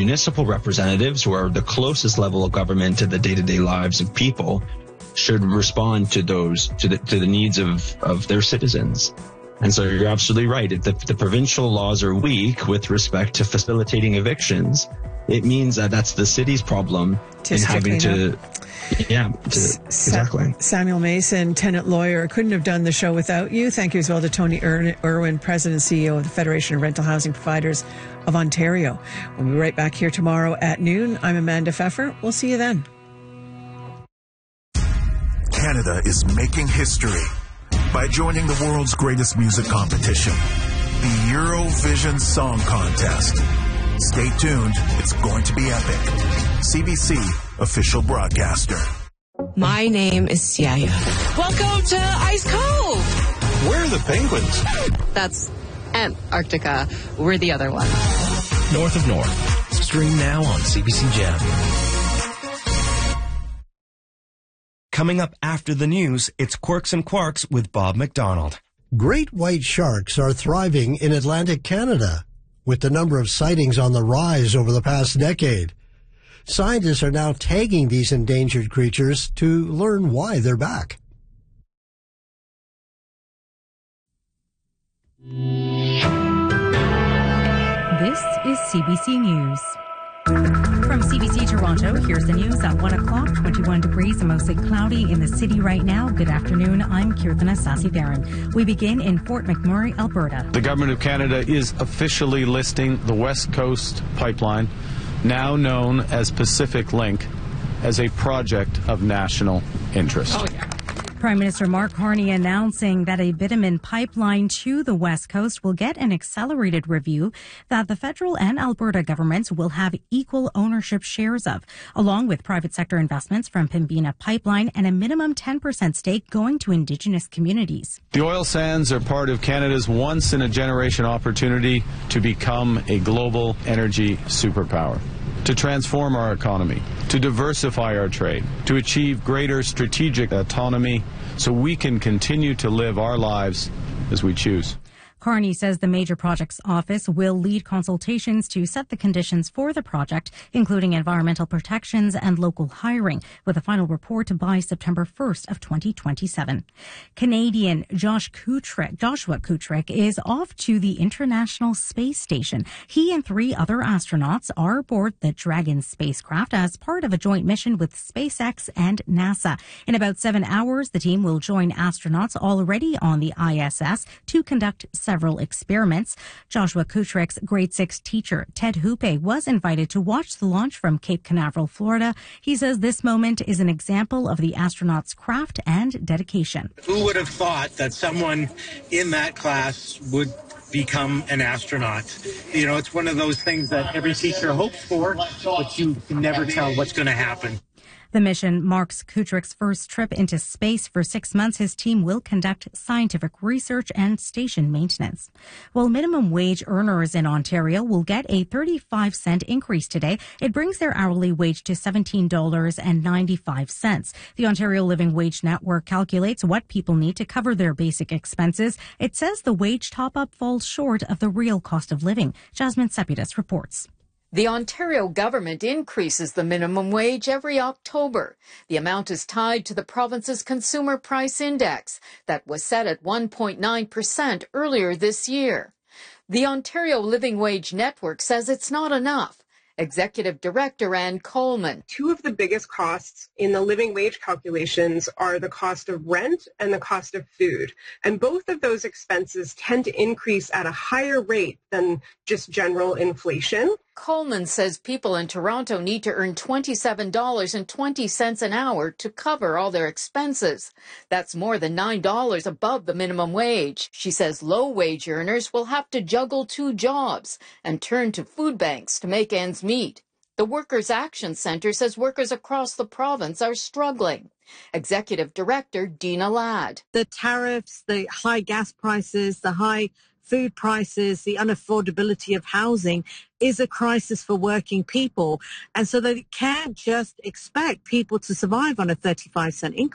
municipal representatives, who are the closest level of government to the day-to-day lives of people, should respond to the needs of their citizens. And so you're absolutely right. If the provincial laws are weak with respect to facilitating evictions, it means that that's the city's problem in having to... Yeah, exactly. Samuel Mason, tenant lawyer. Couldn't have done the show without you. Thank you as well to Tony Irwin, President and CEO of the Federation of Rental Housing Providers of Ontario. We'll be right back here tomorrow at noon. I'm Amanda Pfeffer. We'll see you then. Canada is making history by joining the world's greatest music competition, the Eurovision Song Contest. Stay tuned. It's going to be epic. CBC official broadcaster. My name is Siaya. Welcome to Ice Cove. Where are the penguins? That's Antarctica. We're the other one. North of North. Stream now on CBC Gem. Coming up after the news, it's Quirks and Quarks with Bob McDonald. Great white sharks are thriving in Atlantic Canada, with the number of sightings on the rise over the past decade. Scientists are now tagging these endangered creatures to learn why they're back. This is CBC News. From CBC Toronto, here's the news at 1 o'clock, 21 degrees and mostly cloudy in the city right now. Good afternoon, I'm Kirtana Sasivaran. We begin in Fort McMurray, Alberta. The Government of Canada is officially listing the West Coast Pipeline, now known as Pacific Link, as a project of national interest. Oh, yeah. Prime Minister Mark Carney announcing that a bitumen pipeline to the West Coast will get an accelerated review that the federal and Alberta governments will have equal ownership shares of, along with private sector investments from Pembina Pipeline and a minimum 10% stake going to Indigenous communities. The oil sands are part of Canada's once-in-a-generation opportunity to become a global energy superpower, to transform our economy, to diversify our trade, to achieve greater strategic autonomy so we can continue to live our lives as we choose. Carney says the Major Projects Office will lead consultations to set the conditions for the project, including environmental protections and local hiring, with a final report by September 1st of 2027. Canadian Joshua Kutrick is off to the International Space Station. He and 3 other astronauts are aboard the Dragon spacecraft as part of a joint mission with SpaceX and NASA. In about 7 hours, the team will join astronauts already on the ISS to conduct several experiments. Joshua Kutrick's grade 6 teacher, Ted Hoope, was invited to watch the launch from Cape Canaveral, Florida. He says this moment is an example of the astronauts' craft and dedication. Who would have thought that someone in that class would become an astronaut? You know, it's one of those things that every teacher hopes for, but you can never tell what's going to happen. The mission marks Kutrick's first trip into space. For 6 months, his team will conduct scientific research and station maintenance. While minimum wage earners in Ontario will get a 35-cent increase today, it brings their hourly wage to $17.95. The Ontario Living Wage Network calculates what people need to cover their basic expenses. It says the wage top-up falls short of the real cost of living. Jasmine Sepidus reports. The Ontario government increases the minimum wage every October. The amount is tied to the province's consumer price index that was set at 1.9% earlier this year. The Ontario Living Wage Network says it's not enough. Executive Director Ann Coleman. 2 of the biggest costs in the living wage calculations are the cost of rent and the cost of food. And both of those expenses tend to increase at a higher rate than just general inflation. Coleman says people in Toronto need to earn $27.20 an hour to cover all their expenses. That's more than $9 above the minimum wage. She says low-wage earners will have to juggle 2 jobs and turn to food banks to make ends meet. The Workers' Action Centre says workers across the province are struggling. Executive Director Dina Ladd. The tariffs, the high gas prices, the high food prices, the unaffordability of housing is a crisis for working people. And so they can't just expect people to survive on a 35-cent increase.